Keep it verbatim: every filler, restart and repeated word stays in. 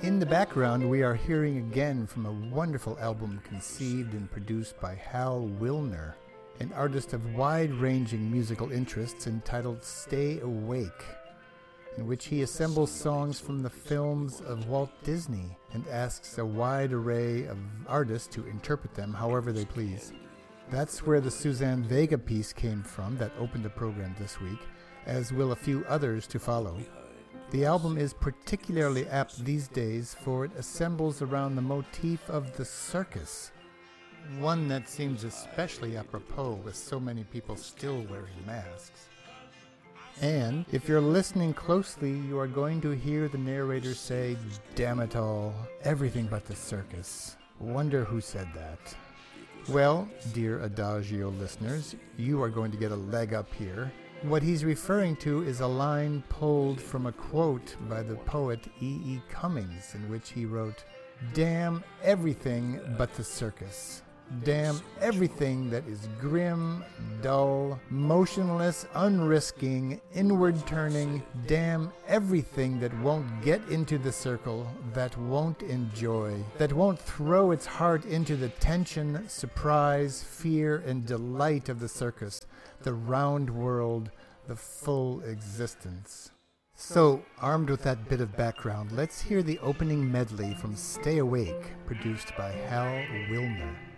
In the background, we are hearing again from a wonderful album conceived and produced by Hal Willner, an artist of wide-ranging musical interests, entitled Stay Awake, in which he assembles songs from the films of Walt Disney and asks a wide array of artists to interpret them however they please. That's where the Suzanne Vega piece came from that opened the program this week, as will a few others to follow. The album is particularly apt these days, for it assembles around the motif of the circus, one that seems especially apropos with so many people still wearing masks. And if you're listening closely, you are going to hear the narrator say, "Damn it all, everything but the circus." Wonder who said that. Well, dear Adagio listeners, you are going to get a leg up here. What he's referring to is a line pulled from a quote by the poet E E. Cummings, in which he wrote, "Damn everything but the circus. Damn everything that is grim, dull, motionless, unrisking, inward-turning. Damn everything that won't get into the circle, that won't enjoy, that won't throw its heart into the tension, surprise, fear, and delight of the circus, the round world, the full existence." So, armed with that bit of background, let's hear the opening medley from Stay Awake, produced by Hal Willner.